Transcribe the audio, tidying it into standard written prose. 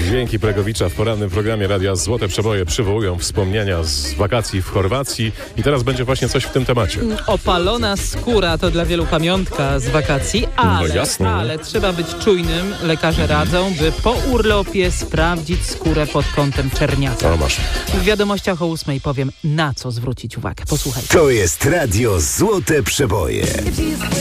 Dźwięki Bregowicza w porannym programie Radia Złote Przeboje przywołują wspomnienia z wakacji w Chorwacji i teraz będzie właśnie coś w tym temacie. Opalona skóra to dla wielu pamiątka z wakacji, ale trzeba być czujnym. Lekarze radzą, by po urlopie sprawdzić skórę pod kątem czerniaka. O, masz. W wiadomościach o 8 powiem, na co zwrócić uwagę. Posłuchaj. To jest Radio Złote Przeboje.